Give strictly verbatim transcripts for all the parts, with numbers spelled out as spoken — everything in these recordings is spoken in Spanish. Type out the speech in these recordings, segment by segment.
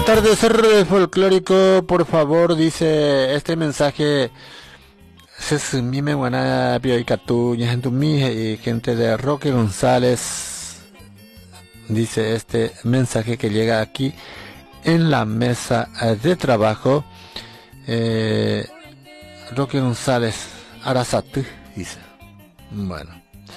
Atardecer folclórico, por favor, dice este mensaje. Sesumime Guaná, Pioicatú, y gente de Roque González. Dice este mensaje que llega aquí en la mesa de trabajo. Eh, Roque González, Arasatú, dice. Bueno.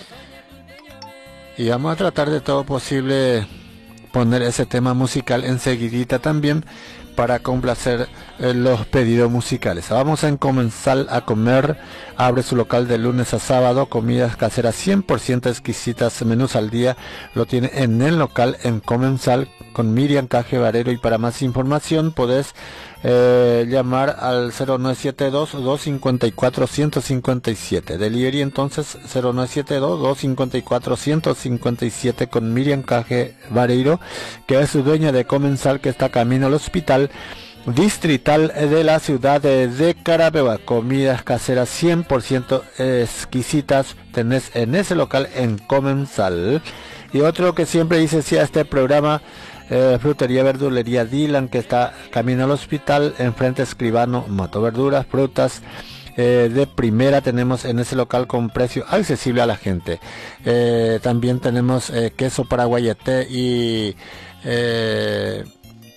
Y vamos a tratar de todo posible poner ese tema musical enseguidita también para complacer eh, los pedidos musicales. Vamos a comenzar a comer. Abre su local de lunes a sábado, comidas caseras cien por ciento exquisitas, menús al día. Lo tiene en el local en Comensal con Miriam Caje Barero. Y para más información podés eh, llamar al cero nueve siete dos, dos cinco cuatro, uno cinco siete. Delivery entonces cero nueve siete dos, dos cinco cuatro, uno cinco siete con Miriam Caje Barero, que es su dueña de Comensal, que está camino al hospital distrital de la ciudad de Carapeguá. Comidas caseras cien por ciento exquisitas tenés en ese local en Comensal. Y otro que siempre dice sí a este programa, eh, frutería verdulería Dylan, que está camino al hospital, enfrente Escribano, Mato Verduras, frutas eh, de primera tenemos en ese local con precio accesible a la gente. Eh, también tenemos eh, queso paraguayete y eh,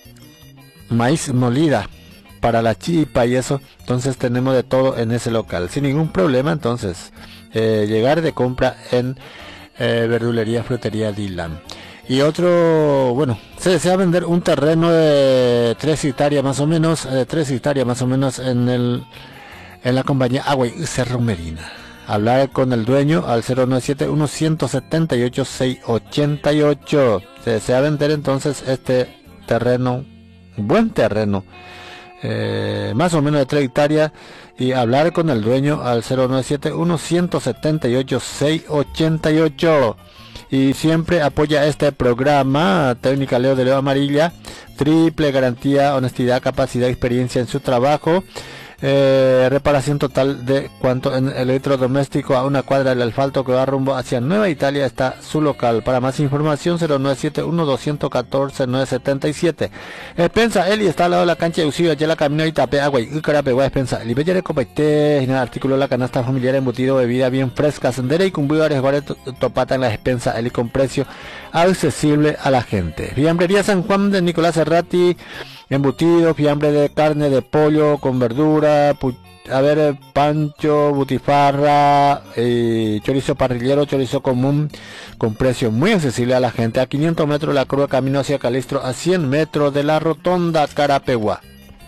maíz molida para la chipa y eso. Entonces tenemos de todo en ese local sin ningún problema. Entonces eh, llegar de compra en eh, verdulería frutería Dylan. Y otro, bueno, se desea vender un terreno de tres hectáreas más o menos, de tres hectáreas más o menos en el en la compañía Agua y Cerro Medina. Hablar con el dueño al cero nueve siete uno siete ocho, seis ocho ocho. Se desea vender entonces este terreno, buen terreno, eh, más o menos de tres hectáreas, y hablar con el dueño al cero nueve siete uno siete ocho, seis ocho ocho. Y siempre apoya este programa Técnica Leo de Leo Amarilla, triple garantía, honestidad, capacidad, experiencia en su trabajo. Eh, reparación total de cuanto en electrodoméstico a una cuadra del asfalto que va rumbo hacia Nueva Italia está su local. Para más información cero nueve siete uno, dos uno cuatro, nueve siete siete. Pensa Eli está al lado de la cancha de Usillo, allá la camino y tapé agua y Carapeguá. Pensa Eli Bellere Copaité, en el artículo de la canasta familiar embutido, bebida bien fresca, sendera y cumplidores varios topata en la despensa Eli con precio accesible a la gente. Fiambrería San Juan de Nicolás Serrati, embutido, fiambre de carne de pollo con verdura, a ver, pancho, butifarra, eh, chorizo parrillero, chorizo común, con precio muy accesible a la gente. A quinientos metros de la Cruz, camino hacia Calistro, a cien metros de la Rotonda Carapeguá.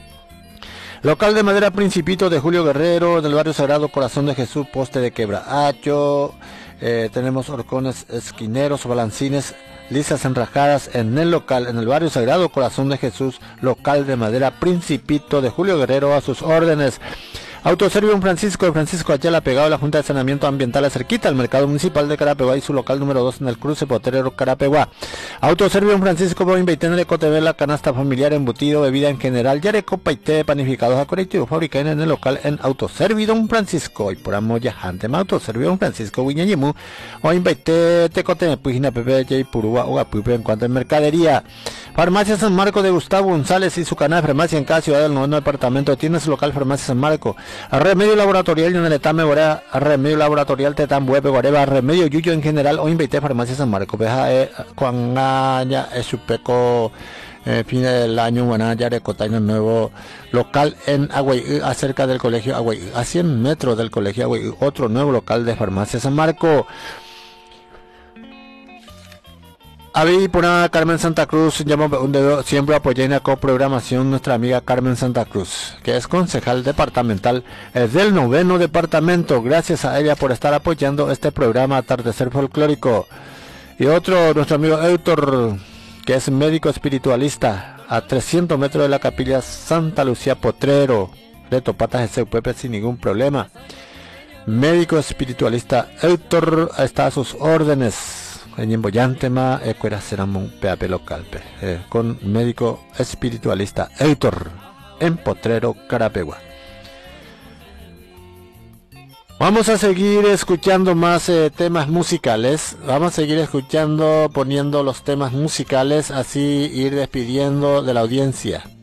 Local de madera Principito de Julio Guerrero, del barrio Sagrado Corazón de Jesús, poste de quebracho. Eh, tenemos horcones esquineros, balancines, lisas enrajadas en el local, en el barrio Sagrado Corazón de Jesús, local de madera Principito de Julio Guerrero, a sus órdenes. Autoservio Don Francisco de Francisco Ayala, pegado a la Junta de Saneamiento Ambiental, cerquita al Mercado Municipal de Carapeguá y su local número dos en el cruce Potrero Carapeguá. Autoservio Don Francisco Boin Beitenere Cotevela, canasta familiar, embutido, bebida en general, yareco, paité, panificados a correctivo, fabrican en el local en Autoservio Don Francisco. Y por amoya jante, Autoservio Don Francisco, Guiñañemú, o invaité, tecote, pujina, pepe, y purúa, o apupe en cuanto a mercadería. Farmacia San Marco de Gustavo González y su canal de farmacia en cada ciudad del noveno departamento. Tiene su local Farmacia San Marco. Remedio laboratorial en el etame Guarea, remedio laboratorial tetam web Guareva, remedio yuyo en general o invité farmacia San Marco. Peja eh cuangaña es su peco eh, fin del año Guanaya de Cotaino nuevo local en Agüey, acerca del colegio Agüey, a cien metros del colegio Agüey, otro nuevo local de farmacia San Marco. Avi Puna Carmen Santa Cruz, llama un dedo, siempre apoya en la coprogramación nuestra amiga Carmen Santa Cruz, que es concejal departamental es del noveno departamento. Gracias a ella por estar apoyando este programa Atardecer Folclórico. Y otro, nuestro amigo Héctor, que es médico espiritualista, a trescientos metros de la capilla Santa Lucía Potrero, de Topatas de Seupepe sin ningún problema. Médico espiritualista Héctor está a sus órdenes. En Boyantema, Ecuera Ceramón, P A P local, eh, con médico espiritualista Héctor, en Potrero, Carapeguá. Vamos a seguir escuchando más eh, temas musicales. Vamos a seguir escuchando, poniendo los temas musicales, así ir despidiendo de la audiencia.